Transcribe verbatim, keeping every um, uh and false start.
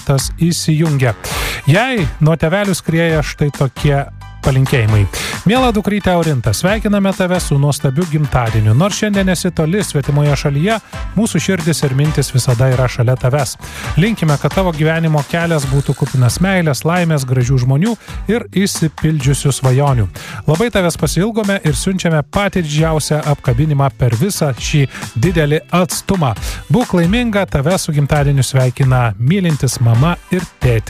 paštas įsijungia. Jei nuo tėvelių skrieja štai tokie palinkėjimai. Miela dukrytė Aurinta, sveikiname tave su nuostabiu gimtadieniu. Nors šiandien esi toli svetimoje šalyje, mūsų širdis ir mintis visada yra šalia tavęs. Linkime, kad tavo gyvenimo kelias būtų kupinas meilės, laimės, gražių žmonių ir išsipildžiusių svajonių. Labai tavęs pasiilgome ir siunčiame patį didžiausią apkabinimą per visą šį didelį atstumą. Būk laiminga, tave su gimtadieniu sveikina mylintis mama ir tėtis.